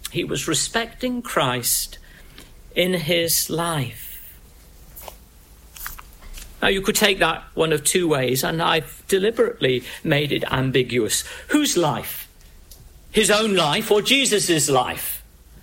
He was respecting Christ in his life. Now, you could take that one of two ways, and I've deliberately made it ambiguous. Whose life? His own life or Jesus' life?